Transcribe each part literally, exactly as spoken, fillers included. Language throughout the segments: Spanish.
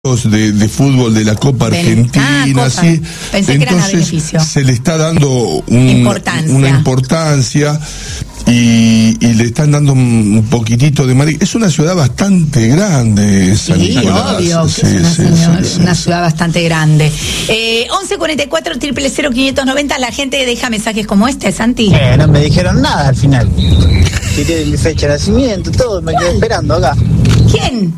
De, de fútbol de la Copa Argentina, ah, ¿sí? Pensé que eran a beneficio. Se le está dando un, importancia. una importancia y, y le están dando un poquitito de mar. Es una ciudad bastante grande, San Sí, Nicolás. obvio que sí, es una, sí, señor, sí, una sí, ciudad bastante grande. Eh, once cuarenta y cuatro, triple cero, quinientos noventa. La gente deja mensajes como este, Santi. Eh, no me dijeron nada al final. Tiré mi fecha de nacimiento, todo, me quedé esperando acá. ¿Quién?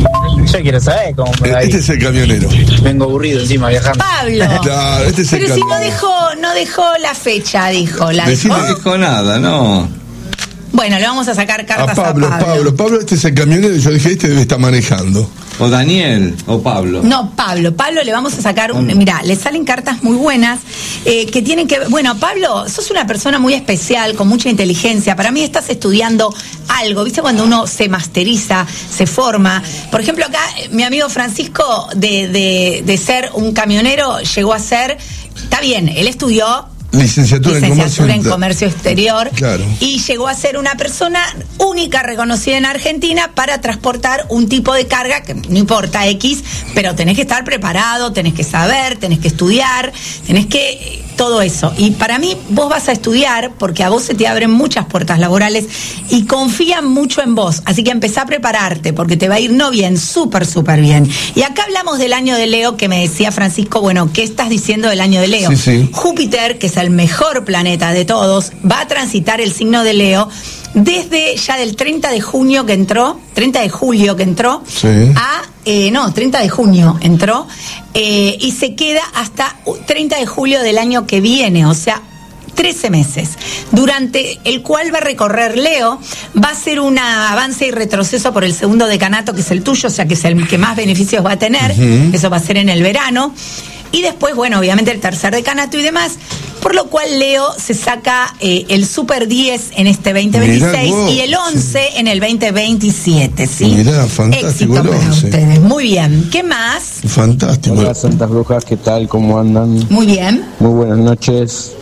Yo quiero saber cómo me va a ir. Este es el camionero. Vengo aburrido encima viajando. Pablo. Claro, este es el Pero si no camionero. dejó, no dejó la fecha, dijo. ¿La Decile- dejó? No dijo nada, no. Bueno, le vamos a sacar A cartas Pablo, a Pablo. Pablo, Pablo, este es el camionero y yo dije, este debe estar manejando. O Daniel, o Pablo. No, Pablo, Pablo le vamos a sacar un, mirá, le salen cartas muy buenas eh, que tienen que ver, bueno, Pablo, sos una persona muy especial, con mucha inteligencia, para mí estás estudiando algo, ¿viste? Cuando uno se masteriza, se forma, por ejemplo acá, mi amigo Francisco, de, de, de ser un camionero, llegó a ser, está bien, él estudió Licenciatura, licenciatura en en comercio exterior, Claro. y llegó a ser una persona única reconocida en Argentina para transportar un tipo de carga que no importa X, pero tenés que estar preparado, tenés que saber, tenés que estudiar, tenés que todo eso. Y para mí vos vas a estudiar porque a vos se te abren muchas puertas laborales y confían mucho en vos, así que empezá a prepararte porque te va a ir no bien, súper súper bien. Y acá hablamos del año de Leo, que me decía Francisco, bueno, ¿qué estás diciendo del año de Leo? Sí, sí. Júpiter, que es el mejor planeta de todos, va a transitar el signo de Leo desde ya del treinta de junio que entró, treinta de julio que entró, Sí. a, eh, no, treinta de junio entró, eh, y se queda hasta treinta de julio del año que viene, o sea, trece meses, durante el cual va a recorrer Leo, va a ser un avance y retroceso por el segundo decanato, que es el tuyo, o sea, que es el que más beneficios va a tener, Ujú. eso va a ser en el verano, y después, bueno, obviamente el tercer decanato y demás, por lo cual Leo se saca eh, el Super diez en este veinte veintiséis Mirá vos, y el once sí. en el veinte veintisiete, ¿sí? Mirá, fantástico Éxito el para once. ustedes, muy bien. ¿Qué más? Fantástico. Hola Santas Brujas, ¿qué tal? ¿Cómo andan? Muy bien. Muy buenas noches.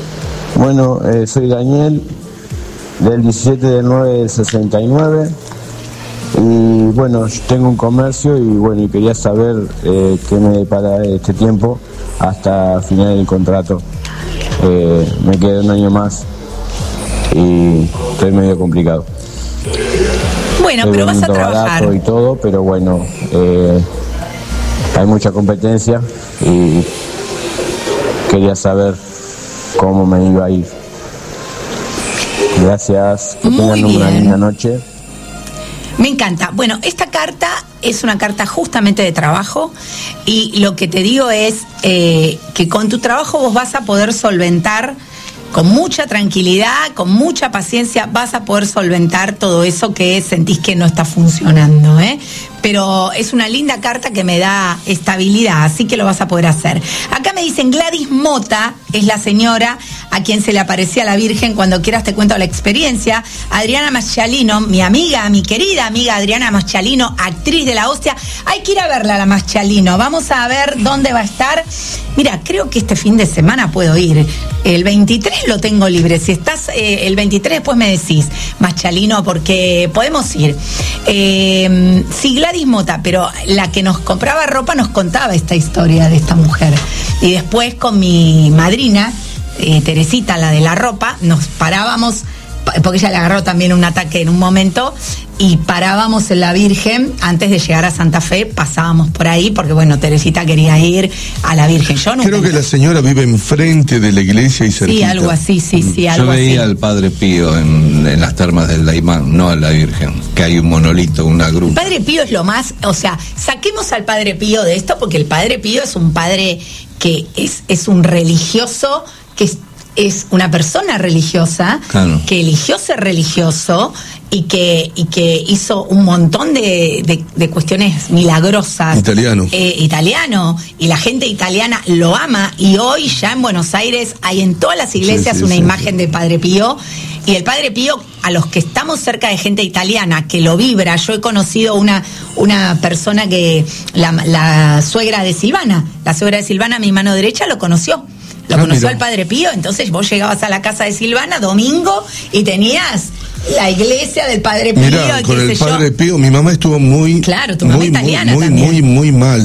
Bueno, eh, soy Daniel, del diecisiete del nueve del sesenta y nueve. Y bueno, yo tengo un comercio y bueno, y quería saber eh, qué me depara este tiempo hasta final del contrato. Eh, me queda un año más y estoy medio complicado. Bueno, Estoy pero vas a vendiendo trabajar. barato y todo, pero bueno, eh, hay mucha competencia y quería saber cómo me iba a ir. Gracias, que Muy tengan una bien. linda noche. Me encanta. Bueno, esta carta es una carta justamente de trabajo y lo que te digo es eh, que con tu trabajo vos vas a poder solventar con mucha tranquilidad, con mucha paciencia, vas a poder solventar todo eso que sentís que no está funcionando, ¿eh? Pero es una linda carta que me da estabilidad, así que lo vas a poder hacer. Acá me dicen Gladys Mota, es la señora a quien se le aparecía la Virgen, cuando quieras te cuento la experiencia. Adriana Maschalino, mi amiga, mi querida amiga Adriana Maschalino, actriz de la hostia. Hay que ir a verla, la Maschalino. Vamos a ver dónde va a estar. Mira, creo que este fin de semana puedo ir. El veintitrés lo tengo libre. Si estás eh, el veintitrés, después me decís, Maschalino, porque podemos ir. Eh, sí, Gladys Mota, pero la que nos compraba ropa nos contaba esta historia de esta mujer. Y después con mi madrina, eh, Teresita, la de la ropa, nos parábamos, porque ella le agarró también un ataque en un momento, y parábamos en la Virgen, antes de llegar a Santa Fe, pasábamos por ahí, porque bueno, Teresita quería ir a la Virgen. Yo nunca. Creo que la señora vive enfrente de la iglesia y cerquita. Sí, algo así, sí, sí, algo Yo veía así. al Padre Pío en, en las termas del Daimán, no a la Virgen, que hay un monolito, una El gruta. Padre Pío es lo más, o sea, saquemos al Padre Pío de esto, porque el Padre Pío es un padre que es, es un religioso, que es, es una persona religiosa, Claro. que eligió ser religioso y que, y que hizo un montón de, de, de cuestiones milagrosas. Italiano. Eh, italiano, y la gente italiana lo ama, y hoy ya en Buenos Aires hay en todas las iglesias Sí, sí, una sí, imagen sí. de Padre Pío, y el Padre Pío, a los que estamos cerca de gente italiana que lo vibra, yo he conocido una, una persona que, la, la suegra de Silvana, la suegra de Silvana, mi mano derecha, lo conoció. Lo Ah, conoció mira. al Padre Pío, entonces vos llegabas a la casa de Silvana domingo y tenías la iglesia del Padre Pío. Mirá, con qué el sé Padre yo. Pío, mi mamá estuvo muy, Claro, tu mamá muy, italiana muy, también. muy, muy, muy mal.